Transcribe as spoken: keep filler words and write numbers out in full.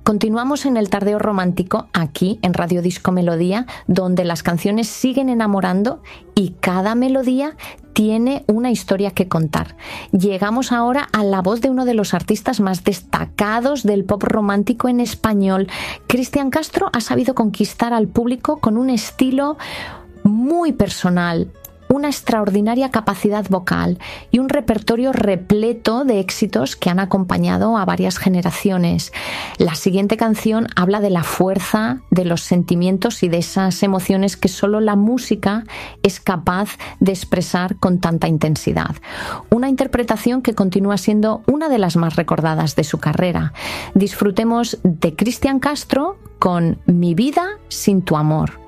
Continuamos en el Tardeo Romántico, aquí en Radio Disco Melodía, donde las canciones siguen enamorando y cada melodía tiene una historia que contar. Llegamos ahora a la voz de uno de los artistas más destacados del pop romántico en español. Cristian Castro ha sabido conquistar al público con un estilo muy personal, una extraordinaria capacidad vocal y un repertorio repleto de éxitos que han acompañado a varias generaciones. La siguiente canción habla de la fuerza de los sentimientos y de esas emociones que solo la música es capaz de expresar con tanta intensidad. Una interpretación que continúa siendo una de las más recordadas de su carrera. Disfrutemos de Cristian Castro con Mi vida sin tu amor.